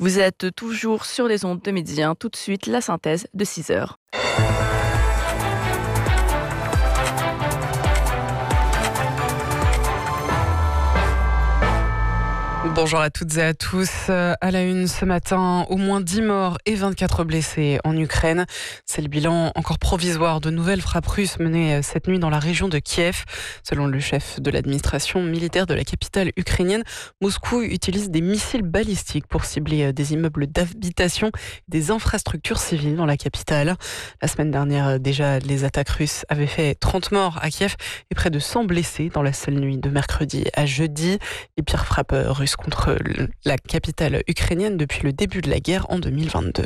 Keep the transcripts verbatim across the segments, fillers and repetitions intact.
Vous êtes toujours sur les ondes de Midi un. Tout de suite, la synthèse de six heures. Bonjour à toutes et à tous. À la une ce matin, au moins dix morts et vingt-quatre blessés en Ukraine. C'est le bilan encore provisoire de nouvelles frappes russes menées cette nuit dans la région de Kiev. Selon le chef de l'administration militaire de la capitale ukrainienne, Moscou utilise des missiles balistiques pour cibler des immeubles d'habitation et des infrastructures civiles dans la capitale. La semaine dernière, déjà, les attaques russes avaient fait trente morts à Kiev et près de cent blessés dans la seule nuit de mercredi à jeudi. Les pires frappes russes contre la capitale ukrainienne depuis le début de la guerre en deux mille vingt-deux.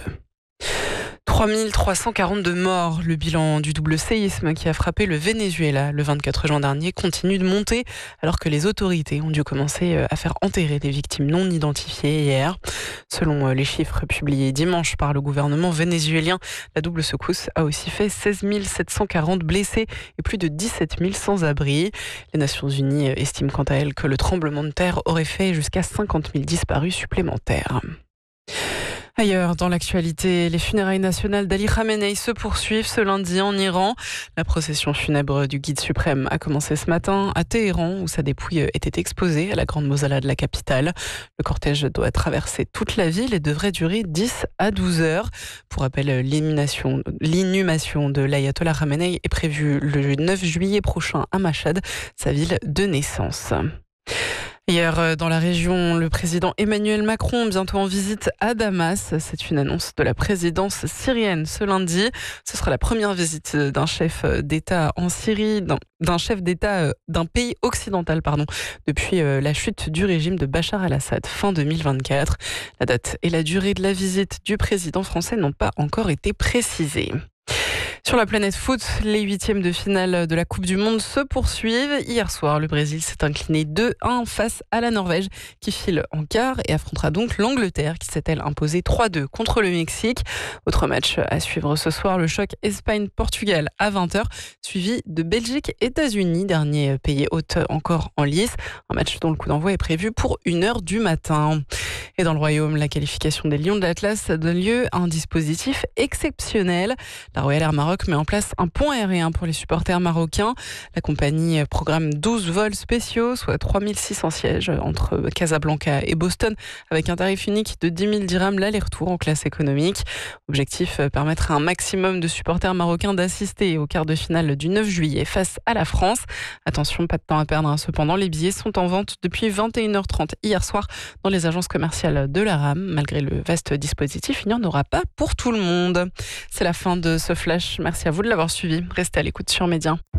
trois mille trois cent quarante-deux morts. Le bilan du double séisme qui a frappé le Venezuela le vingt-quatre juin dernier continue de monter alors que les autorités ont dû commencer à faire enterrer des victimes non identifiées hier. Selon les chiffres publiés dimanche par le gouvernement vénézuélien, la double secousse a aussi fait seize mille sept cent quarante blessés et plus de dix-sept mille sans-abri. Les Nations Unies estiment quant à elles que le tremblement de terre aurait fait jusqu'à cinquante mille disparus supplémentaires. Ailleurs, dans l'actualité, les funérailles nationales d'Ali Khamenei se poursuivent ce lundi en Iran. La procession funèbre du guide suprême a commencé ce matin à Téhéran, où sa dépouille était exposée à la grande mausolée de la capitale. Le cortège doit traverser toute la ville et devrait durer dix à douze heures. Pour rappel, l'inhumation, l'inhumation de l'ayatollah Khamenei est prévue le neuf juillet prochain à Machhad, sa ville de naissance. Hier, dans la région, le président Emmanuel Macron, bientôt en visite à Damas. C'est une annonce de la présidence syrienne ce lundi. Ce sera la première visite d'un chef d'État en Syrie, d'un, d'un chef d'État d'un pays occidental, pardon, depuis la chute du régime de Bachar el-Assad fin deux mille vingt-quatre. La date et la durée de la visite du président français n'ont pas encore été précisées. Sur la planète foot, les huitièmes de finale de la Coupe du Monde se poursuivent. Hier soir, le Brésil s'est incliné deux un face à la Norvège qui file en quart et affrontera donc l'Angleterre qui s'est elle imposée trois deux contre le Mexique. Autre match à suivre ce soir, le choc Espagne-Portugal à vingt heures, suivi de Belgique-États-Unis, dernier pays hôte encore en lice. Un match dont le coup d'envoi est prévu pour une heure du matin. Et dans le Royaume, la qualification des Lions de l'Atlas donne lieu à un dispositif exceptionnel. La Royal Air Maroc met en place un pont aérien pour les supporters marocains. La compagnie programme douze vols spéciaux, soit trois mille six cents sièges entre Casablanca et Boston, avec un tarif unique de dix mille dirhams l'aller-retour en classe économique. Objectif, permettre à un maximum de supporters marocains d'assister au quart de finale du neuf juillet face à la France. Attention, pas de temps à perdre. Cependant, les billets sont en vente depuis vingt et une heures trente hier soir dans les agences commerciales de la RAM. Malgré le vaste dispositif, il n'y en aura pas pour tout le monde. C'est la fin de ce flash. Merci à vous de l'avoir suivi. Restez à l'écoute sur Média.